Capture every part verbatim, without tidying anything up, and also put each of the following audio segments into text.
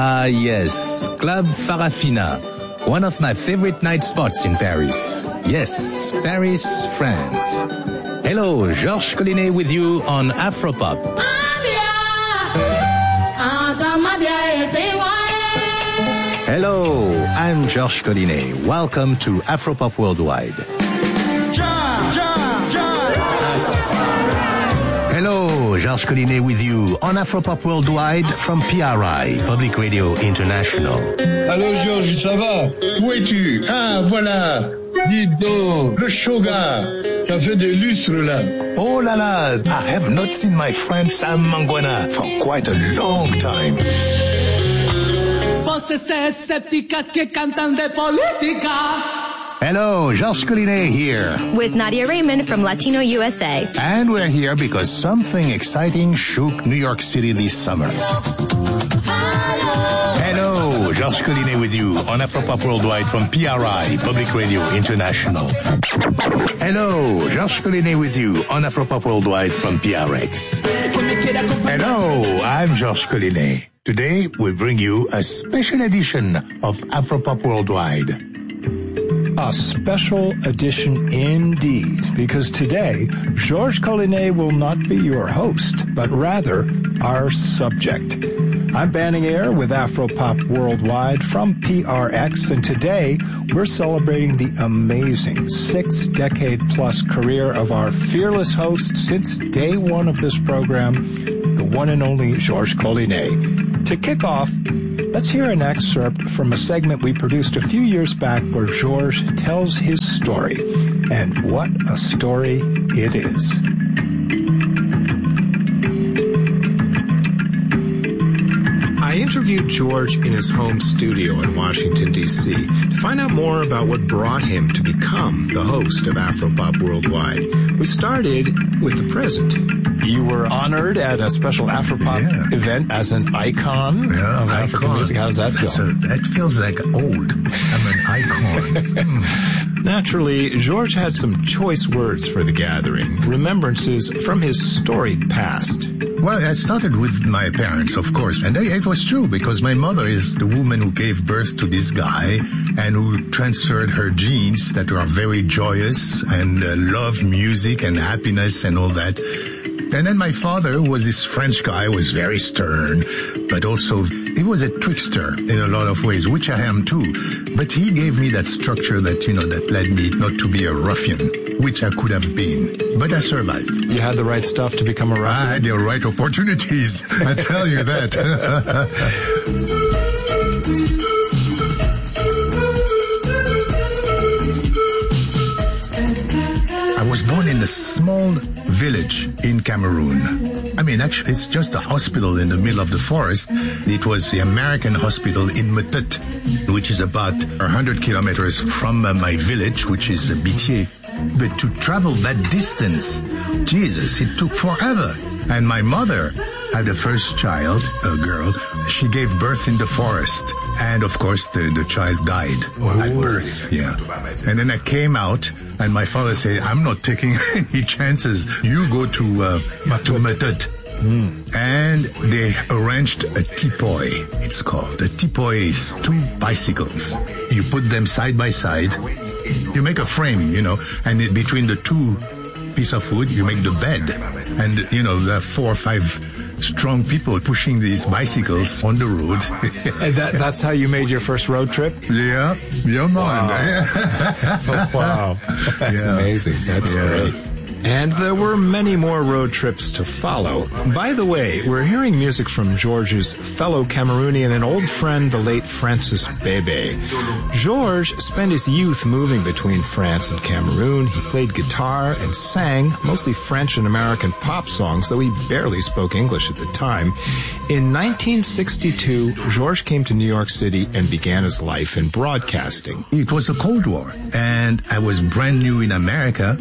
Ah, yes, Club Farafina, one of my favorite night spots in Paris. Yes, Paris, France. Hello, Georges Collinet with you on Afropop. Hello, I'm Georges Collinet. Welcome to Afropop Worldwide. Hello, Georges Collinet with you on Afropop Worldwide from P R I, Public Radio International. Allô, Georges, ça va? Où es-tu? Ah, voilà. Dis donc, le Shoga. Ça fait des lustres, là. Oh là là, I have not seen my friend Sam Mangwana for quite a long time. Voces escépticas que cantan de política. Hello, Georges Collinet here. With Nadia Raymond from Latino U S A. And we're here because something exciting shook New York City this summer. Hello, Georges Collinet with you on Afropop Worldwide from P R I, Public Radio International. Hello, Georges Collinet with you on Afropop Worldwide from P R X. Hello, I'm Georges Collinet. Today, we bring you a special edition of Afropop Worldwide. A special edition indeed, because today, Georges Collinet will not be your host, but rather our subject. I'm banning air with Afropop Worldwide from P R X, and today we're celebrating the amazing six-decade-plus career of our fearless host since day one of this program, the one and only Georges Collinet. To kick off, let's hear an excerpt from a segment we produced a few years back where Georges tells his story. And what a story it is. I interviewed Georges in his home studio in Washington, D C to find out more about what brought him to become the host of Afropop Worldwide. We started with the present. You were honored at a special Afropop yeah. event as an icon yeah, of African icon. music. How does that feel? That's a, that feels like old. I'm an icon. hmm. Naturally, Georges had some choice words for the gathering, remembrances from his storied past. Well, I started with my parents, of course, and it was true because my mother is the woman who gave birth to this guy and who transferred her genes that are very joyous and uh, love music and happiness and all that. And then my father was this French guy, was very stern, but also he was a trickster in a lot of ways, which I am too. But he gave me that structure that, you know, that led me not to be a ruffian, which I could have been. But I survived. You had the right stuff to become a ruffian? I had the right opportunities, I tell you that. I was born in a small village in Cameroon. I mean, actually, it's just a hospital in the middle of the forest. It was the American hospital in Metet, which is about one hundred kilometers from uh, my village, which is uh, Bitié. But to travel that distance, Jesus, it took forever. And my mother had the first child, a girl. She gave birth in the forest. And, of course, the, the child died oh, at birth. Yeah. And then I came out, and my father said, I'm not taking any chances. You go to uh, to Metet. Mm. And they arranged a tipoy, it's called. A tipoy is two bicycles. You put them side by side. You make a frame, you know, and in between the two piece of wood, you make the bed. And, you know, there are four or five strong people pushing these bicycles on the road. And that, that's how you made your first road trip? Yeah, yeah, man. Wow. Oh, wow. That's yeah. amazing. That's yeah. great. And there were many more road trips to follow. By the way, we're hearing music from Georges' fellow Cameroonian and old friend, the late Francis Bébé. Georges spent his youth moving between France and Cameroon. He played guitar and sang mostly French and American pop songs, though he barely spoke English at the time. In nineteen sixty-two, Georges came to New York City and began his life in broadcasting. It was the Cold War, and I was brand new in America.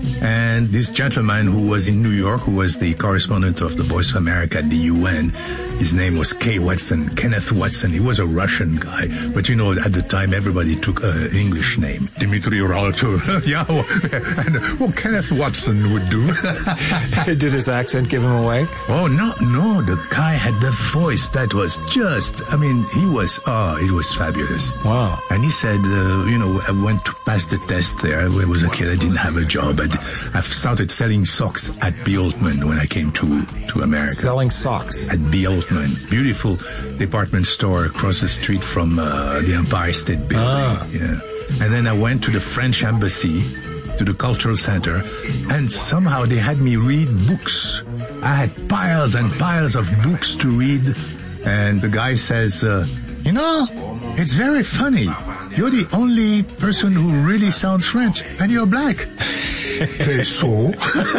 And this gentleman who was in New York, who was the correspondent of the Voice of America at the U N, his name was K. Watson, Kenneth Watson. He was a Russian guy, but you know, at the time, everybody took an English name. Dimitri Ralto. Yeah, well, and, well, Kenneth Watson would do. Did his accent give him away? Oh, no, no. The guy had the voice that was just, I mean, he was, oh, it was fabulous. Wow. And he said, uh, you know, I went to pass the test there. I was a kid. I didn't have a job. I'd, I've started selling socks at B. Altman when I came to, to America. Selling socks? At B. Altman. Beautiful department store across the street from uh, the Empire State Building. Ah. Yeah. And then I went to the French Embassy, to the Cultural Center, and somehow they had me read books. I had piles and piles of books to read, and the guy says, uh, you know, it's very funny. You're the only person who really sounds French, and you're black. Say, so?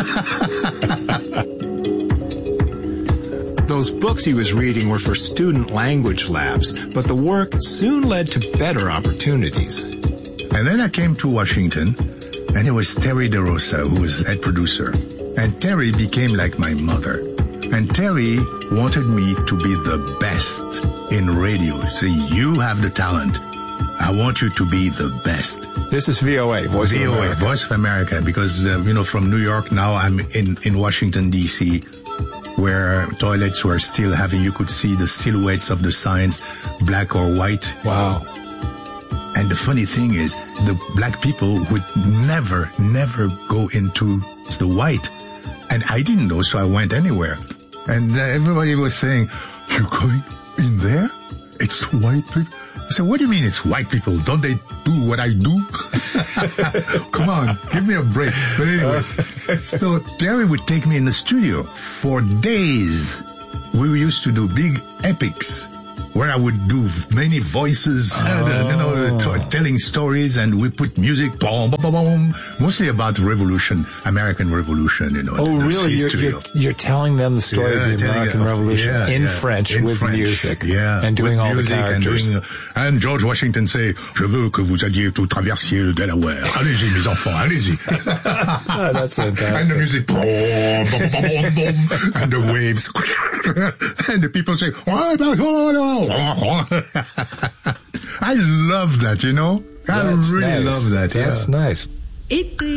Those books he was reading were for student language labs, but the work soon led to better opportunities. And then I came to Washington, and it was Terry DeRosa who was head producer. And Terry became like my mother. And Terry wanted me to be the best in radio. See, you have the talent. I want you to be the best. This is V O A, Voice V O A, of America. Voice of America, because, uh, you know, from New York, now I'm in, in Washington, D C, where toilets were still having, you could see the silhouettes of the signs, black or white. Wow. And the funny thing is, the black people would never, never go into the white. And I didn't know, so I went anywhere. And uh, everybody was saying, you're going in there? It's white people? I said, what do you mean it's white people? Don't they do what I do? Come on, give me a break. But anyway, so Terry would take me in the studio for days. We used to do big epics where I would do many voices, oh. you know, t- telling stories, and we put music, boom, boom, boom, mostly about revolution, American Revolution, you know. Oh, really? You're, you're, you're telling them the story yeah, of the American it, Revolution yeah, in yeah, French in with French, music, yeah, and doing all the characters. And, doing, uh, and George Washington say, je veux que vous alliez tout traversier le Delaware. Allez-y, mes enfants, allez-y. Oh, that's fantastic. And the music, boom, boom, boom, boom, boom, and the waves. And the people say, I love that, you know. I That's really nice. love that. That's yeah. nice.